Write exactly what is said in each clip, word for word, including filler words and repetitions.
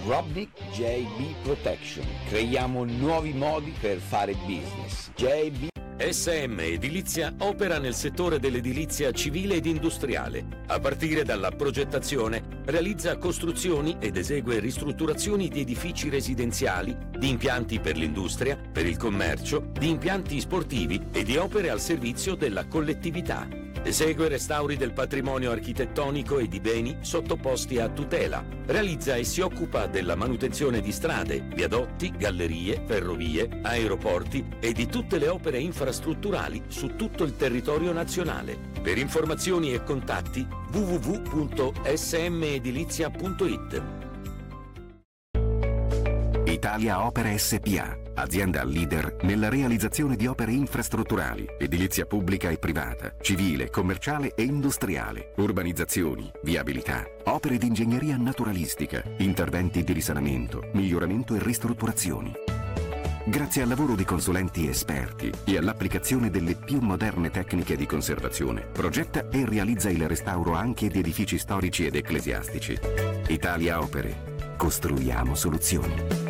Robnik J B Protection. Creiamo nuovi modi per fare business. J B S M Edilizia opera nel settore dell'edilizia civile ed industriale. A partire dalla progettazione, realizza costruzioni ed esegue ristrutturazioni di edifici residenziali, di impianti per l'industria, per il commercio, di impianti sportivi e di opere al servizio della collettività. Esegue restauri del patrimonio architettonico e di beni sottoposti a tutela. Realizza e si occupa della manutenzione di strade, viadotti, gallerie, ferrovie, aeroporti e di tutte le opere infrastrutturali su tutto il territorio nazionale. Per informazioni e contatti w w w punto s m edilizia punto i t. Italia Opere S P A, azienda leader nella realizzazione di opere infrastrutturali, edilizia pubblica e privata, civile, commerciale e industriale, urbanizzazioni, viabilità, opere di ingegneria naturalistica, interventi di risanamento, miglioramento e ristrutturazioni. Grazie al lavoro di consulenti esperti e all'applicazione delle più moderne tecniche di conservazione, progetta e realizza il restauro anche di edifici storici ed ecclesiastici. Italia Opere. Costruiamo soluzioni.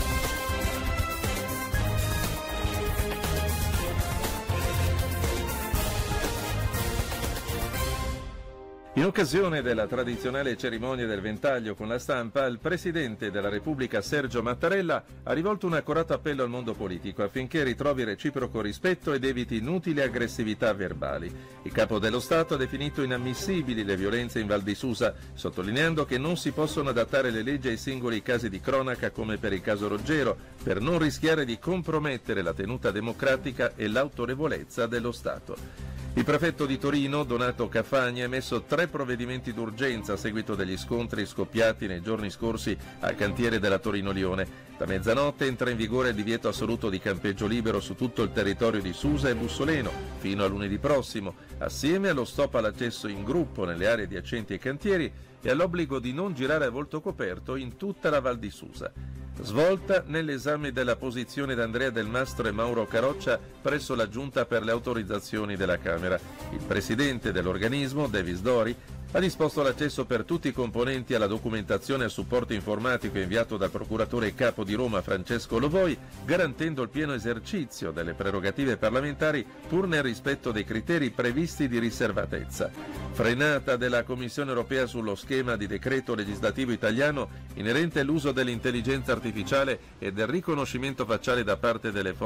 In occasione della tradizionale cerimonia del ventaglio con la stampa, il Presidente della Repubblica Sergio Mattarella ha rivolto un accorato appello al mondo politico affinché ritrovi reciproco rispetto ed eviti inutili aggressività verbali. Il Capo dello Stato ha definito inammissibili le violenze in Val di Susa, sottolineando che non si possono adattare le leggi ai singoli casi di cronaca come per il caso Roggero, per non rischiare di compromettere la tenuta democratica e l'autorevolezza dello Stato. Il prefetto di Torino, Donato Caffagni, ha emesso tre provvedimenti d'urgenza a seguito degli scontri scoppiati nei giorni scorsi al cantiere della Torino-Lione. Da mezzanotte entra in vigore il divieto assoluto di campeggio libero su tutto il territorio di Susa e Bussoleno, fino a lunedì prossimo, assieme allo stop all'accesso in gruppo nelle aree adiacenti ai cantieri e all'obbligo di non girare a volto coperto in tutta la Val di Susa. Svolta nell'esame della posizione d'Andrea Del Mastro e Mauro Caroccia presso la Giunta per le autorizzazioni della Camera. Il presidente dell'organismo, Davis Dori, ha disposto l'accesso per tutti i componenti alla documentazione a supporto informatico inviato dal procuratore capo di Roma Francesco Lovoi, garantendo il pieno esercizio delle prerogative parlamentari pur nel rispetto dei criteri previsti di riservatezza. Frenata della Commissione europea sullo schema di decreto legislativo italiano inerente all'uso dell'intelligenza artificiale e del riconoscimento facciale da parte delle forze